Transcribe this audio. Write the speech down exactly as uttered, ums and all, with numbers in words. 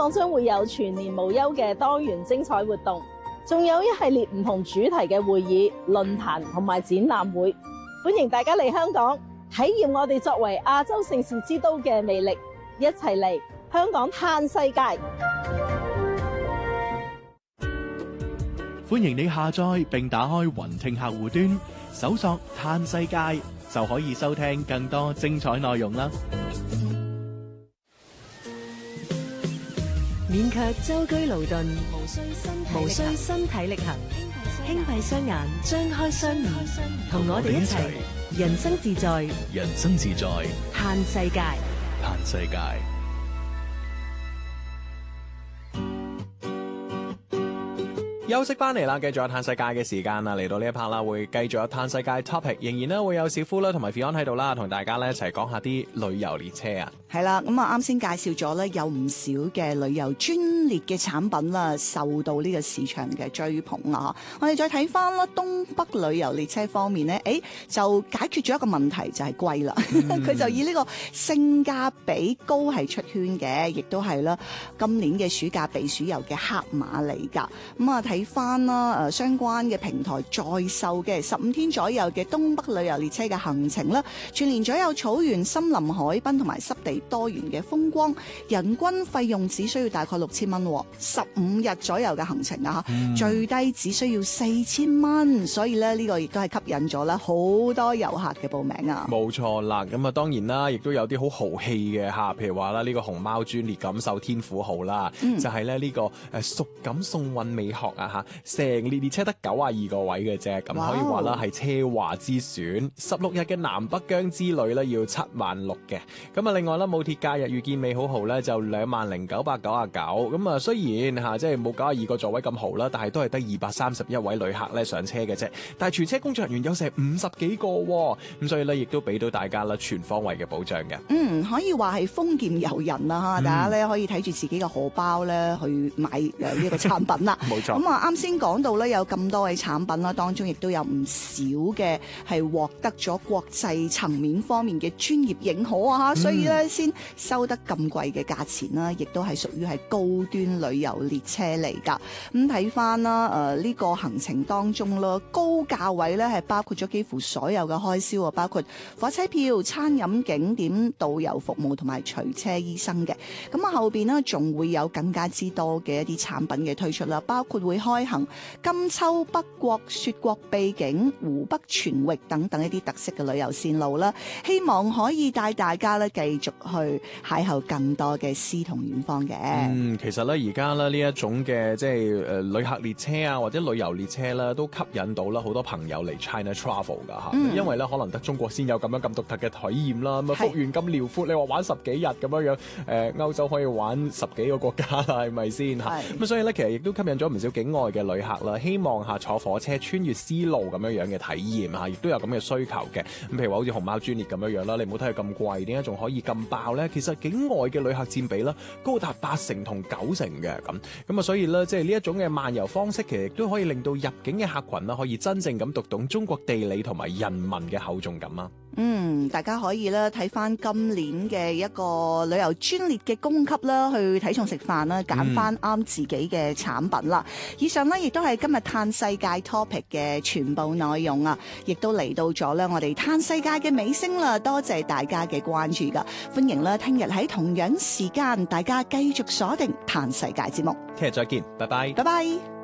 港將會有全年無休嘅多元精彩活動，仲有一系列唔同主題嘅會議、論壇同埋展覽會，歡迎大家嚟香港體驗我哋作為亞洲盛事之都嘅魅力，一齊嚟香港嘆世界。 歡迎你下載並打開雲聽客戶端，搜索嘆世界就可以收聽更多精彩內容啦。 免卻舟車勞頓，無需身體力行，輕閉雙眼，張開雙耳，同我哋一齊人生自在， 人生自在， 嘆世界， 嘆世界。 休息翻嚟啦，繼續有嘆世界嘅時間啦，嚟到呢一 part 啦，會繼續有嘆世界 topic， 仍然咧會有小夫啦同埋 Fion 喺度啦，同大家咧一齊講下啲旅遊列車啊。 係啦，咁啊啱先介紹咗咧，有唔少嘅旅遊專列嘅產品啦，受到呢個市場嘅追捧啊！我哋再睇翻啦，東北旅遊列車方面咧，誒就解決咗一個問題，就係貴啦。佢、嗯、就以呢個性價比高係出圈嘅，亦都係啦今年嘅暑假避暑遊嘅黑馬嚟㗎。咁啊睇翻啦，誒相關嘅平台再售嘅十五天左右嘅東北旅遊列車嘅行程啦，全年左右草原、森林、海濱同埋濕地多元嘅風光，人均費用只需要大概六千蚊，十五日左右嘅行程啊，嗯、最低只需要四千蚊，所以咧呢個亦都係吸引咗啦好多遊客嘅報名啊。 冇錯啦，咁啊當然啦，亦都有啲好豪氣嘅吓，譬如話啦呢個熊貓專列錦繡天府號啦，嗯、就係咧呢個誒蜀錦送運美學啊吓，成列列車得九十二個位嘅啫，咁可以話啦係奢華之選，十六日嘅南北疆之旅咧要七萬六嘅，咁啊另外啦冇鐵假日遇見美好號咧就兩萬零九百九十九，咁啊雖然吓即係冇九十二個座位咁豪啦，但係都係得二百三十一位旅客咧上車嘅啫，但係全車工作人員有成五十幾個，咁所以咧亦都俾到大家啦全方位嘅保障嘅。 嗯，可以話係豐儉由人啦吓，大家咧可以睇住自己嘅荷包咧去買誒呢個產品啦。冇錯。咁啊啱先講到咧有咁多位產品啦，當中亦都有唔少嘅係獲得咗國際層面方面嘅專業認可啊，所以咧先收得咁貴嘅價錢啦，亦都係屬於係高端旅遊列車嚟噶。咁睇翻啦，誒、呃、呢、這個行程當中啦，高價位咧係包括咗幾乎所有嘅開銷啊，包括火車票、餐飲、景點、導遊服務同埋隨車醫生嘅。咁啊後邊呢，仲會有更加之多嘅一啲產品嘅推出啦，包括會開行金秋北國、雪國秘境、湖北全域等等一啲特色嘅旅遊線路啦，希望可以帶大家咧繼續去邂逅更多嘅詩同遠方嘅。 嗯，其實咧而家咧呢一種嘅即係誒旅客列車啊或者旅遊列車啦，都吸引到啦好多朋友嚟 China Travel 噶吓，嗯、因為咧可能得中國先有咁樣咁獨特嘅體驗啦。咁啊幅員咁遼闊，你話玩十幾日咁樣樣，誒、呃、歐洲可以玩十幾個國家啦，係咪先吓？咁所以咧其實亦都吸引咗唔少境外嘅旅客啦，希望下坐火車穿越絲路咁樣樣嘅體驗吓，亦都有咁嘅需求嘅。咁譬如話好似熊貓專列咁樣樣啦，你唔好睇佢咁貴，點解仲可以咁爆咧？其實境外嘅旅客佔比啦高達八成同九成嘅咁，咁啊所以咧即係呢一種嘅漫遊方式，其實亦都可以令到入境嘅客群啦，可以真正咁讀懂中國地理同埋人民嘅厚重感啊！ 嗯，大家可以咧睇翻今年嘅一個旅遊專列嘅供給啦，去睇餸食飯啦，揀翻啱自己嘅產品啦。嗯、以上呢，亦都係今日嘆世界 topic 嘅全部內容啊，亦都嚟到咗咧我哋嘆世界嘅尾聲啦。多謝大家嘅關注噶，歡迎啦，聽日喺同樣時間大家繼續鎖定嘆世界節目。 聽日再見，拜拜， 拜拜。